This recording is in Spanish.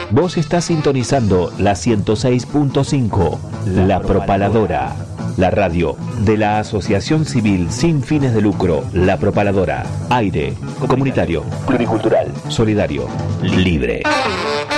Vos estás sintonizando la 106.5, La Propaladora, la radio de la Asociación Civil Sin Fines de Lucro, La Propaladora. Aire, comunitario, pluricultural, solidario, libre.